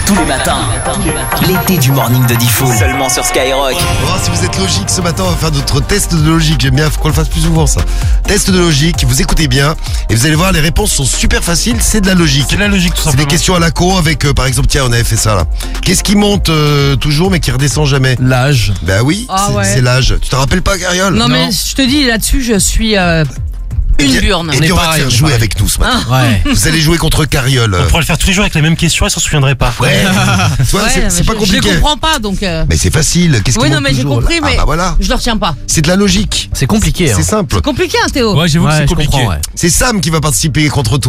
tous les matins. L'été du morning de Diffoul. Seulement sur Skyrock. On va voir si vous êtes logique ce matin. On va faire notre test de logique. J'aime bien qu'on le fasse plus souvent, ça. Test de logique. Vous écoutez bien et vous allez voir, les réponses sont super faciles. C'est de la logique. C'est de la logique, tout C'est simplement. des questions à la con avec, par exemple, tiens, on avait fait ça là. Qu'est-ce qui monte toujours mais qui redescend jamais? L'âge. Ben oui, Ah c'est ouais. c'est l'âge. Tu te rappelles pas, Cariole? Non, mais je te dis, là-dessus, je suis une burne. Et On puis est on va te pareil, faire on est jouer pareil. avec nous ce matin. Ouais. Vous allez jouer contre Cariole. On pourrait le faire tous les jours avec les mêmes questions, elle s'en souviendrait pas. Ouais. Tu vois, Ouais, c'est mais pas je compliqué. comprends pas, donc. Mais c'est facile. Qu'est-ce qui Oui, non, monte mais j'ai toujours, compris, là? mais Ah bah voilà. je le retiens pas. C'est de la logique. C'est compliqué. C'est simple. Compliqué, hein, Théo. Ouais, j'avoue que c'est compliqué. C'est Sam qui va participer contre toi.